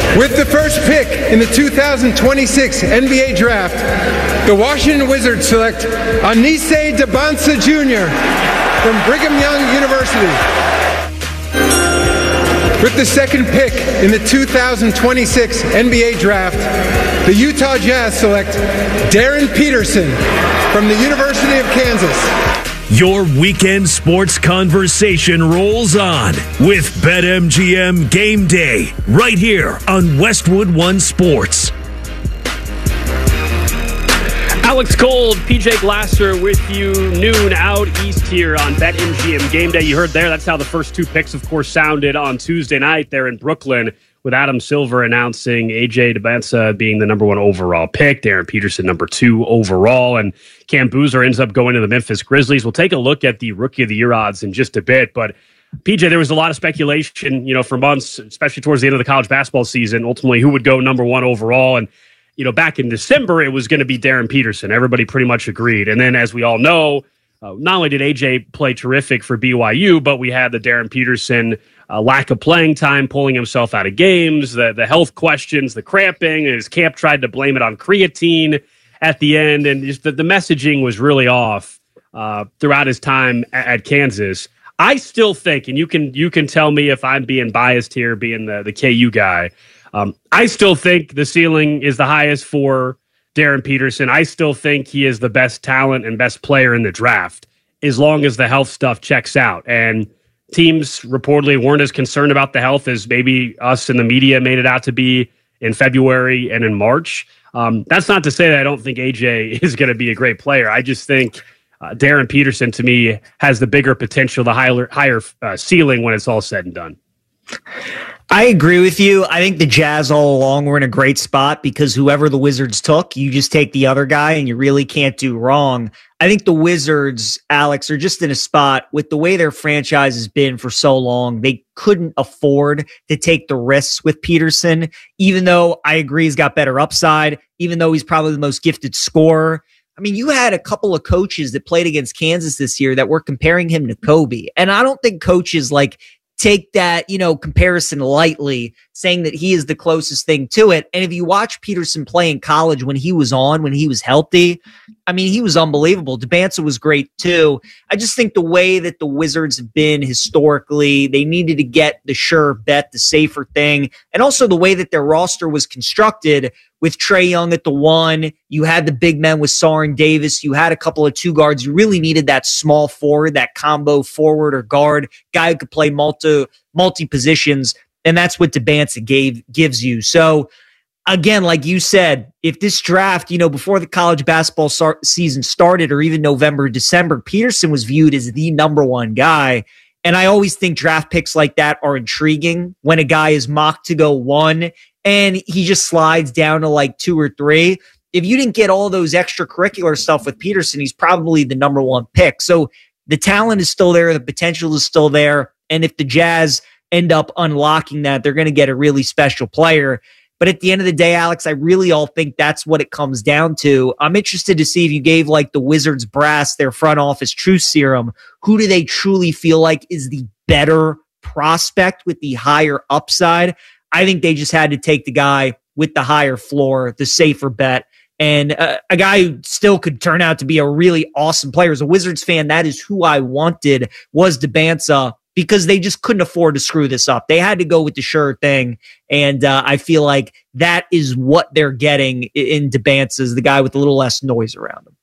With the first pick in the 2026 NBA Draft, the Washington Wizards select Anise Dabansa Jr. from Brigham Young University. With the second pick in the 2026 NBA Draft, the Utah Jazz select Darren Peterson from the University of Kansas. Your weekend sports conversation rolls on with BetMGM Game Day right here on Westwood One Sports. Alex Gold, PJ Glasser with you, noon out east here on BetMGM Game Day. You heard there, that's how the first two picks, of course, sounded on Tuesday night there in Brooklyn, with Adam Silver announcing A.J. Dabansa being the number one overall pick, Darren Peterson number 2 overall, and Cam Boozer ends up going to the Memphis Grizzlies. We'll take a look at the Rookie of the Year odds in just a bit, but PJ, there was a lot of speculation, for months, especially towards the end of the college basketball season, ultimately who would go number 1 overall, and back in December, it was going to be Darren Peterson. Everybody pretty much agreed. And then, as we all know, not only did AJ play terrific for BYU, but we had the Darren Peterson lack of playing time, pulling himself out of games, the health questions, the cramping, and his camp tried to blame it on creatine at the end. And just the messaging was really off throughout his time at Kansas. I still think, and you can tell me if I'm being biased here, being the KU guy, I still think the ceiling is the highest for Darren Peterson. I still think he is the best talent and best player in the draft, as long as the health stuff checks out. And teams reportedly weren't as concerned about the health as maybe us in the media made it out to be in February and in March. That's not to say that I don't think AJ is going to be a great player. I just think Darren Peterson, to me, has the bigger potential, the higher ceiling when it's all said and done. I agree with you. I think the Jazz all along were in a great spot because whoever the Wizards took, you just take the other guy and you really can't do wrong. I think the Wizards, Alex, are just in a spot with the way their franchise has been for so long. They couldn't afford to take the risks with Peterson, even though I agree he's got better upside, even though he's probably the most gifted scorer. I mean, you had a couple of coaches that played against Kansas this year that were comparing him to Kobe. And I don't think coaches take that, comparison lightly, saying that he is the closest thing to it. And if you watch Peterson play in college when he was healthy, I mean, he was unbelievable. Dabansa was great too. I just think the way that the Wizards have been historically, they needed to get the sure bet, the safer thing. And also the way that their roster was constructed with Trae Young at the 1, you had the big men with Sarr and Davis, you had a couple of 2 guards. You really needed that small forward, that combo forward or guard, guy who could play multi positions. And that's what Dabansa gives you. So again, like you said, if this draft, before the college basketball season started or even November, December, Peterson was viewed as the number 1 guy. And I always think draft picks like that are intriguing when a guy is mocked to go 1 and he just slides down to 2 or 3. If you didn't get all those extracurricular stuff with Peterson, he's probably the number 1 pick. So the talent is still there. The potential is still there. And if the Jazz end up unlocking that, they're going to get a really special player. But at the end of the day, Alex, I really all think that's what it comes down to. I'm interested to see if you gave the Wizards brass, their front office truth serum, who do they truly feel like is the better prospect with the higher upside? I think they just had to take the guy with the higher floor, the safer bet, and a guy who still could turn out to be a really awesome player. As a Wizards fan, that is who I wanted, was Dabansa, because they just couldn't afford to screw this up. They had to go with the sure thing, and I feel like that is what they're getting in Dabansa, is the guy with a little less noise around him.